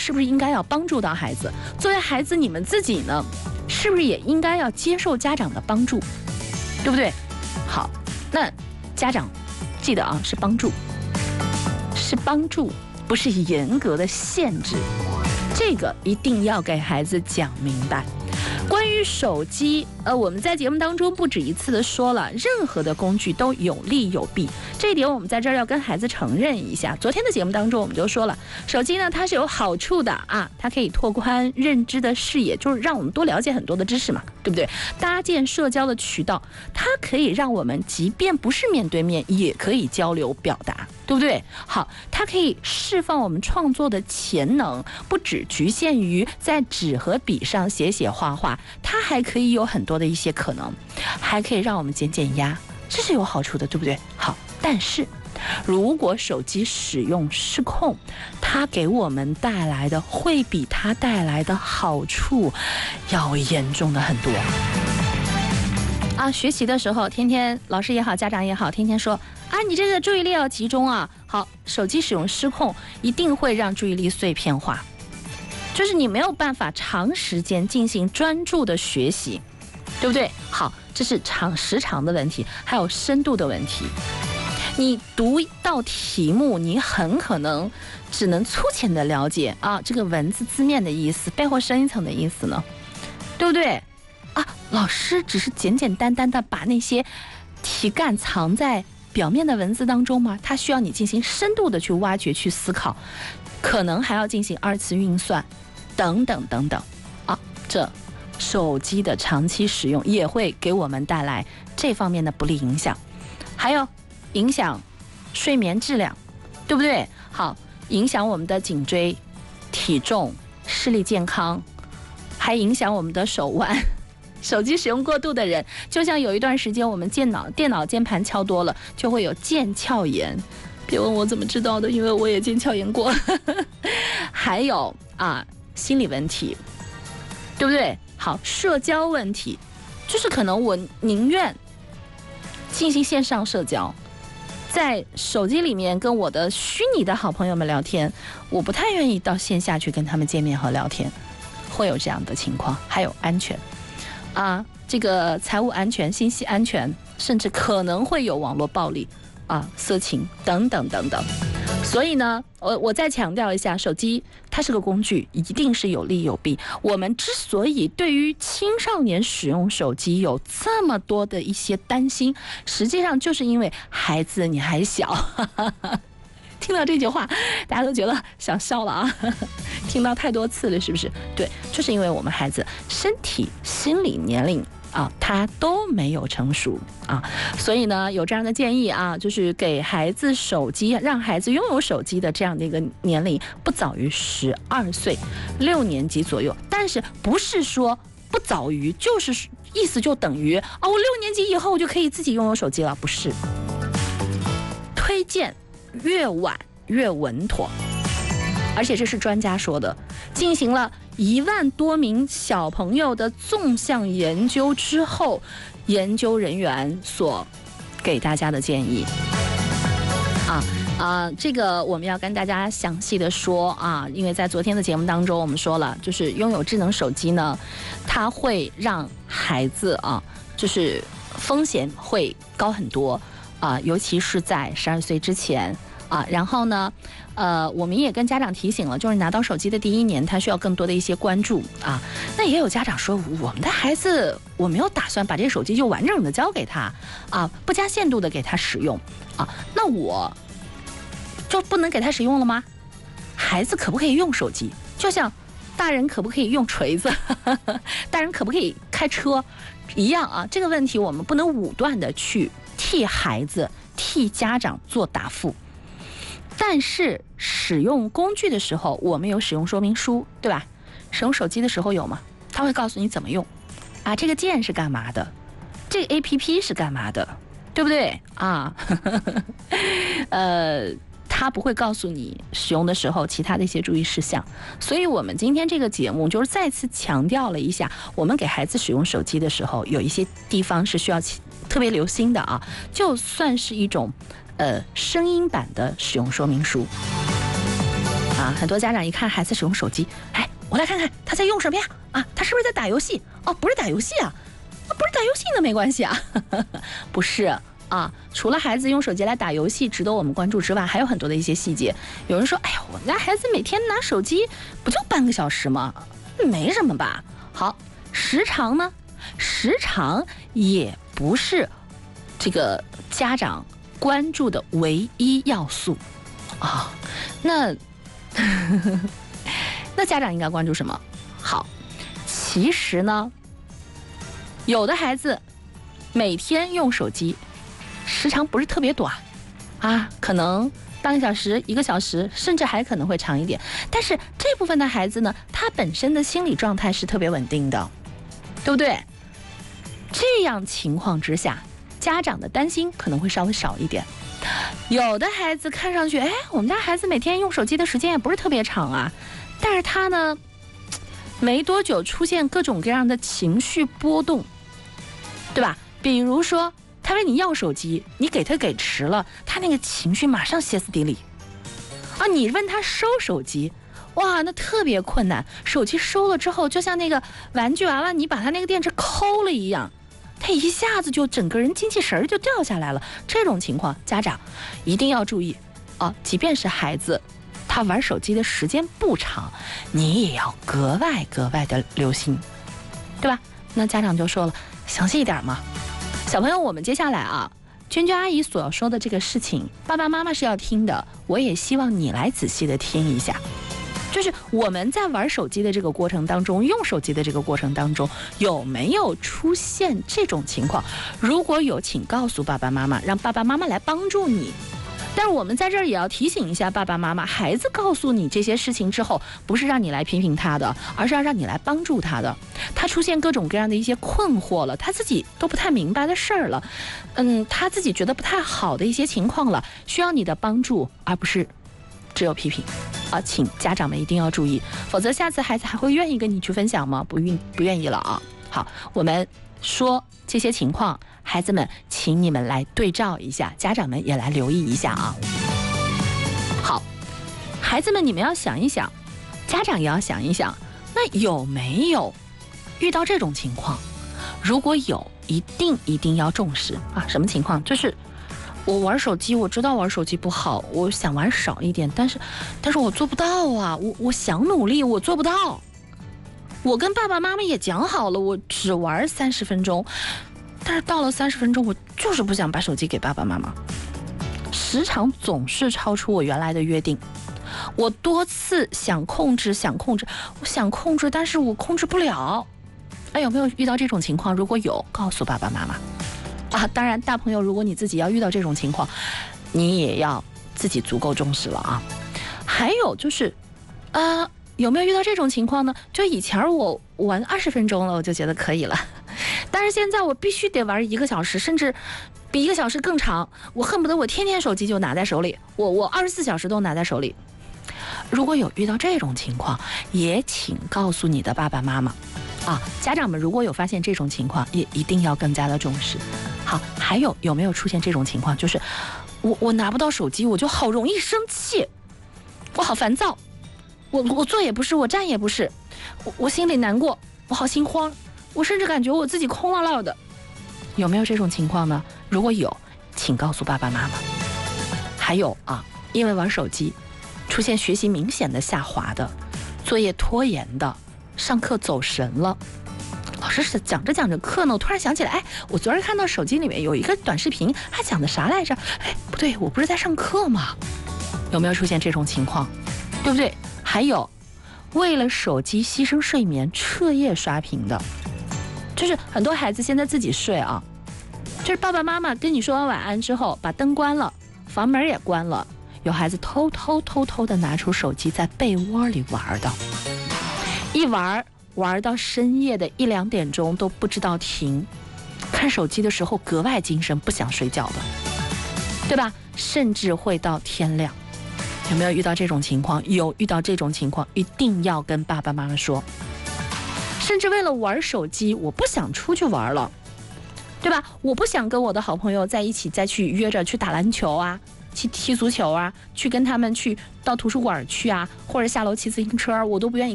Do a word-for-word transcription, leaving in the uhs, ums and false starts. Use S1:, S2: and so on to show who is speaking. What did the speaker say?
S1: 是不是应该要帮助到孩子？作为孩子，你们自己呢，是不是也应该要接受家长的帮助，对不对？好，那家长记得啊，是帮助，是帮助，不是严格的限制，这个一定要给孩子讲明白。关于手机，呃，我们在节目当中不止一次的说了，任何的工具都有利有弊，这一点我们在这儿要跟孩子承认一下。昨天的节目当中我们就说了，手机呢它是有好处的啊，它可以拓宽认知的视野，就是让我们多了解很多的知识嘛，对不对？搭建社交的渠道，它可以让我们即便不是面对面也可以交流表达，对不对？好，它可以释放我们创作的潜能，不只局限于在纸和笔上写写画画，它还可以有很多的一些可能，还可以让我们减减压，这是有好处的，对不对？好，但是如果手机使用失控，它给我们带来的会比它带来的好处要严重的很多。啊，学习的时候，天天老师也好，家长也好，天天说啊，你这个注意力要集中啊。好，手机使用失控，一定会让注意力碎片化，就是你没有办法长时间进行专注的学习，对不对？好，这是长时长的问题，还有深度的问题。你读一道题目，你很可能只能粗浅的了解啊，这个文字字面的意思，背后深一层的意思呢，对不对？啊，老师只是简简单单的把那些题干藏在表面的文字当中吗？它需要你进行深度的去挖掘、去思考，可能还要进行二次运算，等等等等。啊，这手机的长期使用也会给我们带来这方面的不利影响，还有影响睡眠质量，对不对？好，影响我们的颈椎、体重、视力健康，还影响我们的手腕。手机使用过度的人，就像有一段时间我们电脑电脑键盘敲多了，就会有腱鞘炎。别问我怎么知道的，因为我也腱鞘炎过。还有啊，心理问题，对不对？好，社交问题，就是可能我宁愿进行线上社交，在手机里面跟我的虚拟的好朋友们聊天，我不太愿意到线下去跟他们见面和聊天，会有这样的情况。还有安全啊，这个财务安全、信息安全，甚至可能会有网络暴力啊、色情等等等等。所以呢，我我再强调一下，手机它是个工具，一定是有利有弊。我们之所以对于青少年使用手机有这么多的一些担心，实际上就是因为孩子你还小。听到这句话，大家都觉得想笑了啊！听到太多次了，是不是？对，就是因为我们孩子身体、心理年龄啊，他都没有成熟啊，所以呢，有这样的建议啊，就是给孩子手机，让孩子拥有手机的这样的一个年龄不早于十二岁，六年级左右。但是不是说不早于，就是意思就等于啊，我六年级以后我就可以自己拥有手机了？不是，推荐越晚越稳妥，而且这是专家说的，进行了一万多名小朋友的纵向研究之后，研究人员所给大家的建议啊啊，这个我们要跟大家详细的说啊，因为在昨天的节目当中我们说了，就是拥有智能手机呢，它会让孩子啊，就是风险会高很多啊，尤其是在十二岁之前。啊，然后呢，呃，我们也跟家长提醒了，就是拿到手机的第一年，他需要更多的一些关注啊。那也有家长说，我们的孩子，我没有打算把这个手机就完整的交给他啊，不加限度的给他使用啊，那我就不能给他使用了吗？孩子可不可以用手机？就像大人可不可以用锤子，大人可不可以开车一样啊？这个问题我们不能武断的去替孩子、替家长做答复。但是使用工具的时候，我们有使用说明书，对吧？使用手机的时候有吗？他会告诉你怎么用啊，这个键是干嘛的，这个 A P P 是干嘛的，对不对啊？呃，他不会告诉你使用的时候其他的一些注意事项。所以我们今天这个节目就是再次强调了一下，我们给孩子使用手机的时候，有一些地方是需要特别留心的啊，就算是一种呃，声音版的使用说明书。 啊，很多家长一看孩子使用手机，哎，我来看看他在用什么呀？啊，他是不是在打游戏？哦，不是打游戏啊，啊不是打游戏那没关系啊，不是啊。除了孩子用手机来打游戏值得我们关注之外，还有很多的一些细节。有人说，哎呀，我们家孩子每天拿手机不就半个小时吗？没什么吧？好，时长呢？时长也不是这个家长关注的唯一要素啊。那那家长应该关注什么？好，其实呢，有的孩子每天用手机时长不是特别短啊，可能半个小时、一个小时，甚至还可能会长一点。但是这部分的孩子呢，他本身的心理状态是特别稳定的，对不对？这样情况之下，家长的担心可能会稍微少一点。有的孩子看上去，哎，我们家孩子每天用手机的时间也不是特别长啊，但是他呢，没多久出现各种各样的情绪波动，对吧？比如说他问你要手机，你给他给迟了，他那个情绪马上歇斯底里啊！你问他收手机，哇，那特别困难。手机收了之后，就像那个玩具娃娃，你把他那个电池抠了一样，他一下子就整个人精气神儿就掉下来了。这种情况，家长一定要注意啊！即便是孩子他玩手机的时间不长，你也要格外格外的留心，对吧？那家长就说了，详细一点嘛。小朋友，我们接下来啊，娟娟阿姨所要说的这个事情，爸爸妈妈是要听的，我也希望你来仔细的听一下。就是我们在玩手机的这个过程当中，用手机的这个过程当中，有没有出现这种情况？如果有，请告诉爸爸妈妈，让爸爸妈妈来帮助你。但是我们在这儿也要提醒一下爸爸妈妈，孩子告诉你这些事情之后，不是让你来批评他的，而是要让你来帮助他的。他出现各种各样的一些困惑了，他自己都不太明白的事儿了，嗯，他自己觉得不太好的一些情况了，需要你的帮助，而不是只有批评啊！请家长们一定要注意，否则下次孩子还会愿意跟你去分享吗？不愿不愿意了啊！好，我们说这些情况，孩子们，请你们来对照一下，家长们也来留意一下啊。好，孩子们，你们要想一想，家长也要想一想，那有没有遇到这种情况？如果有，一定一定要重视啊！什么情况？就是我玩手机，我知道玩手机不好，我想玩少一点，但是，但是我做不到啊！我我想努力，我做不到。我跟爸爸妈妈也讲好了，我只玩三十分钟，但是到了三十分钟，我就是不想把手机给爸爸妈妈，时长总是超出我原来的约定。我多次想控制，想控制，我想控制，但是我控制不了。哎，有没有遇到这种情况？如果有，告诉爸爸妈妈。啊，当然，大朋友，如果你自己要遇到这种情况，你也要自己足够重视了啊。还有就是，呃，有没有遇到这种情况呢？就以前我玩二十分钟了，我就觉得可以了，但是现在我必须得玩一个小时，甚至比一个小时更长。我恨不得我天天手机就拿在手里，我我二十四小时都拿在手里。如果有遇到这种情况，也请告诉你的爸爸妈妈。啊，家长们如果有发现这种情况，也一定要更加的重视。好，还有有没有出现这种情况？就是我我拿不到手机，我就好容易生气，我好烦躁，我我坐也不是，我站也不是，我我心里难过，我好心慌，我甚至感觉我自己空落落的。有没有这种情况呢？如果有，请告诉爸爸妈妈。还有啊，因为玩手机出现学习明显的下滑的，作业拖延的，上课走神了，老师是讲着讲着课呢，我突然想起来，哎，我昨儿看到手机里面有一个短视频，还讲的啥来着？哎，不对，我不是在上课吗？有没有出现这种情况？对不对？还有，为了手机牺牲睡眠，彻夜刷屏的，就是很多孩子现在自己睡啊，就是爸爸妈妈跟你说完晚安之后，把灯关了，房门也关了，有孩子偷偷偷偷的拿出手机在被窝里玩的。一玩玩到深夜的一两点钟都不知道停，看手机的时候格外精神，不想睡觉的，对吧？甚至会到天亮。有没有遇到这种情况？有遇到这种情况，一定要跟爸爸妈妈说。甚至为了玩手机，我不想出去玩了，对吧？我不想跟我的好朋友在一起再去约着去打篮球啊， 去踢足球啊，去跟他们去到图书馆去啊，或者下楼骑自行车，我都不愿意